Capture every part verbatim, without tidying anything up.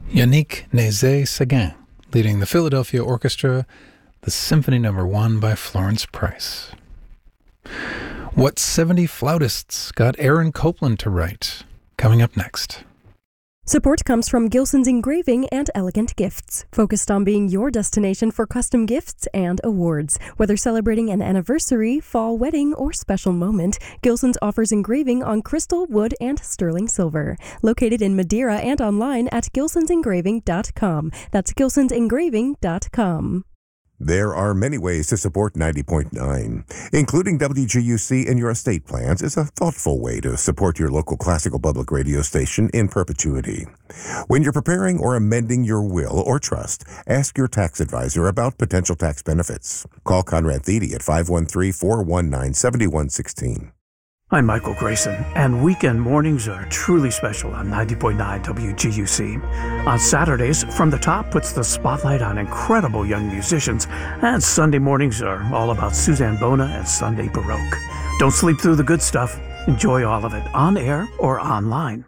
Yannick Nézet-Séguin, leading the Philadelphia Orchestra, the Symphony Number One by Florence Price. What seventy flautists got Aaron Copland to write? Coming up next. Support comes from Gilson's Engraving and Elegant Gifts, focused on being your destination for custom gifts and awards. Whether celebrating an anniversary, fall wedding, or special moment, Gilson's offers engraving on crystal, wood, and sterling silver. Located in Madeira and online at gilsons engraving dot com. That's gilsons engraving dot com. There are many ways to support ninety point nine. Including W G U C in your estate plans is a thoughtful way to support your local classical public radio station in perpetuity. When you're preparing or amending your will or trust, ask your tax advisor about potential tax benefits. Call Conrad Thede at five one three, four one nine, seven one one six. I'm Michael Grayson, and weekend mornings are truly special on ninety point nine W G U C. On Saturdays, From the Top puts the spotlight on incredible young musicians, and Sunday mornings are all about Suzanne Bona and Sunday Baroque. Don't sleep through the good stuff. Enjoy all of it on air or online.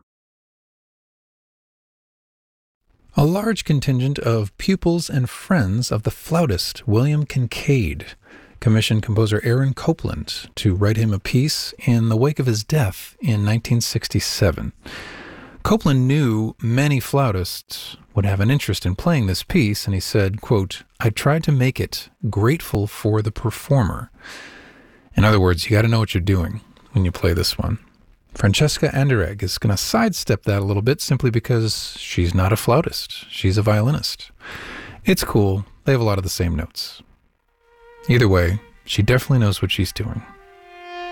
A large contingent of pupils and friends of the flautist William Kincaid commissioned composer Aaron Copland to write him a piece in the wake of his death in nineteen sixty-seven. Copland knew many flautists would have an interest in playing this piece, and he said, quote, "I tried to make it grateful for the performer." In other words, you got to know what you're doing when you play this one. Francesca Anderegg is going to sidestep that a little bit simply because she's not a flautist. She's a violinist. It's cool. They have a lot of the same notes. Either way, she definitely knows what she's doing.